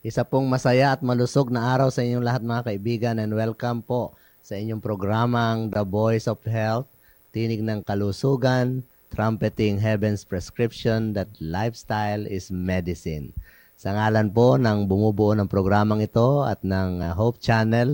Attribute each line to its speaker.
Speaker 1: Isa pong masaya at malusog na araw sa inyong lahat mga kaibigan and welcome po sa inyong programang The Voice of Health, Tinig ng Kalusugan, Trumpeting Heaven's Prescription that Lifestyle is Medicine. Sa ngalan po ng bumubuo ng programang ito at ng Hope Channel,